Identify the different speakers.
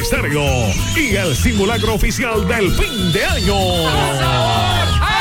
Speaker 1: Estéreo y el simulacro oficial del fin de año.